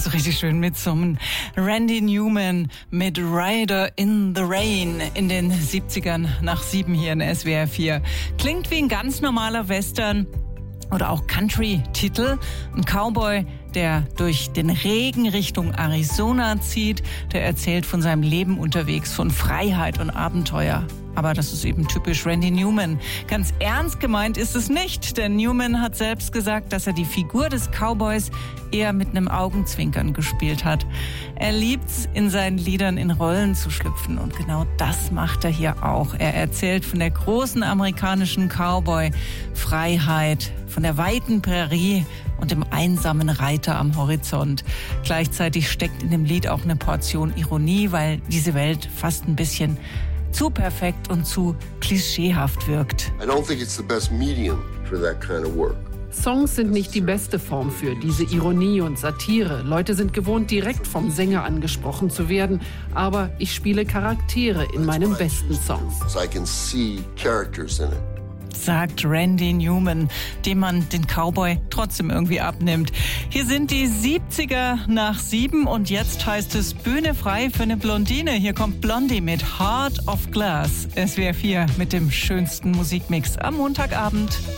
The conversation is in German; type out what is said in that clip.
so richtig schön mitsummen. Randy Newman mit Rider in the Rain in den 70ern nach 7 hier in SWR 4. Klingt wie ein ganz normaler Western oder auch Country-Titel. Ein Cowboy, der durch den Regen Richtung Arizona zieht, der erzählt von seinem Leben unterwegs, von Freiheit und Abenteuer. Aber das ist eben typisch Randy Newman. Ganz ernst gemeint ist es nicht, denn Newman hat selbst gesagt, dass er die Figur des Cowboys eher mit einem Augenzwinkern gespielt hat. Er liebt's, in seinen Liedern in Rollen zu schlüpfen und genau das macht er hier auch. Er erzählt von der großen amerikanischen Cowboy-Freiheit, von der weiten Prärie und dem einsamen Reiter am Horizont. Gleichzeitig steckt in dem Lied auch eine Portion Ironie, weil diese Welt fast ein bisschen zu perfekt und zu klischeehaft wirkt. I don't think it's the best medium for that kind of work. Songs sind nicht die beste Form für diese Ironie und Satire. Leute sind gewohnt, direkt vom Sänger angesprochen zu werden. Aber ich spiele Charaktere in meinen besten Songs. So I can see characters in it. Sagt Randy Newman, dem man den Cowboy trotzdem irgendwie abnimmt. Hier sind die 70er nach 7 und jetzt heißt es Bühne frei für eine Blondine. Hier kommt Blondie mit Heart of Glass. SWR 4 mit dem schönsten Musikmix am Montagabend.